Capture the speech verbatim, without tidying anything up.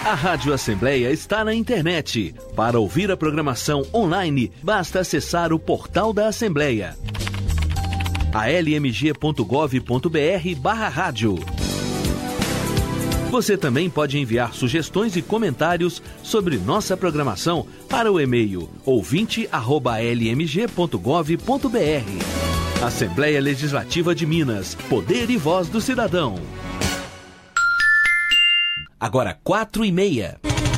A Rádio Assembleia está na internet. Para ouvir a programação online, basta acessar o portal da Assembleia. a l m g ponto gov ponto b r barra rádio. Você também pode enviar sugestões e comentários sobre nossa programação para o e-mail ouvinte arroba l m g ponto gov ponto b r. Assembleia Legislativa de Minas. Poder e voz do cidadão. Agora quatro e meia.